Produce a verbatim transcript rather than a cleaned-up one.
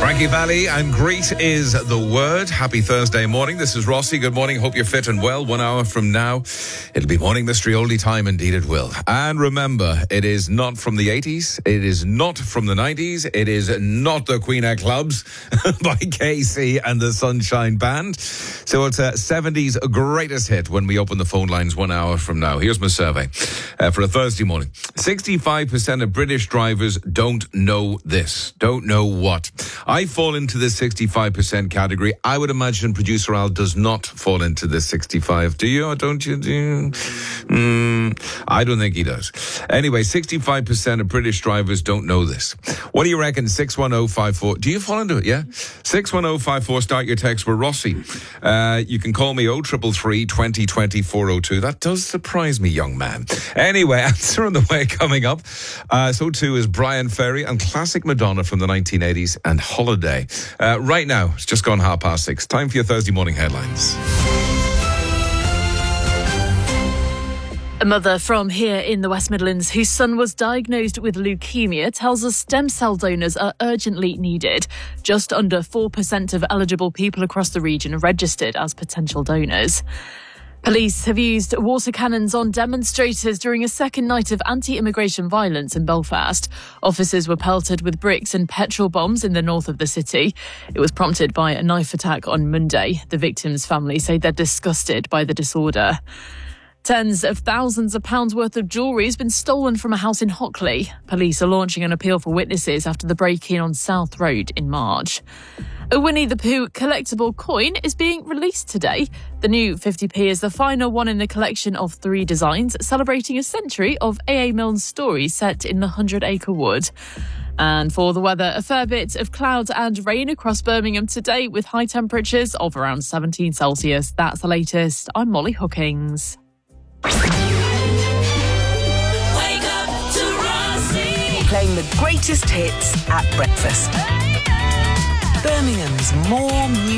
Frankie Valli and Greet is the word. Happy Thursday morning. This is Rossi. Good morning. Hope you're fit and well. One hour from now, it'll be Morning Mystery Oldie time. Indeed it will. And remember, it is not from the eighties. It is not from the nineties. It is not the Queen of Clubs by K C and the Sunshine Band. So it's a seventies greatest hit when we open the phone lines one hour from now. Here's my survey uh, for a Thursday morning. sixty-five percent of British drivers don't know this. Don't know what. I fall into this sixty-five percent category. I would imagine producer Al does not fall into this sixty-five. Do you or don't you? Do you? Mm, I don't think he does. Anyway, sixty-five percent of British drivers don't know this. What do you reckon? six one oh five four. Do you fall into it? Yeah? six one oh five four. Start your text with Rossi. Uh, you can call me oh three three, twenty twenty, four oh two. That does surprise me, young man. Anyway, answer on the way coming up. Uh, so too is Brian Ferry and classic Madonna from the nineteen eighties and Holiday. Uh, right now, it's just gone half past six. Time for your Thursday morning headlines. A mother from here in the West Midlands whose son was diagnosed with leukemia tells us stem cell donors are urgently needed. Just under four percent of eligible people across the region are registered as potential donors. Police have used water cannons on demonstrators during a second night of anti-immigration violence in Belfast. Officers were pelted with bricks and petrol bombs in the north of the city. It was prompted by a knife attack on Monday. The victims' family say they're disgusted by the disorder. Tens of thousands of pounds worth of jewellery has been stolen from a house in Hockley. Police are launching an appeal for witnesses after the break-in on South Road in March. A Winnie the Pooh collectible coin is being released today. The new fifty p is the final one in the collection of three designs, celebrating a century of A A Milne's story set in the Hundred Acre Wood. And for the weather, a fair bit of clouds and rain across Birmingham today with high temperatures of around seventeen Celsius. That's the latest. I'm Molly Hookings. Wake up to Rossi. Playing the greatest hits at breakfast. Birmingham's more music.